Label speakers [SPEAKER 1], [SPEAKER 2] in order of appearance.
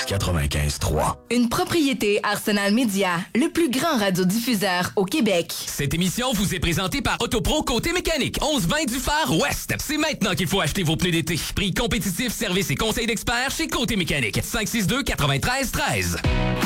[SPEAKER 1] 95.3.
[SPEAKER 2] Une propriété Arsenal Média, le plus grand radiodiffuseur au Québec.
[SPEAKER 3] Cette émission vous est présentée par Autopro Côté Mécanique, 1120 du Phare Ouest. C'est maintenant qu'il faut acheter vos pneus d'été. Prix compétitif, service et conseils d'experts chez Côté Mécanique. 562-93-13.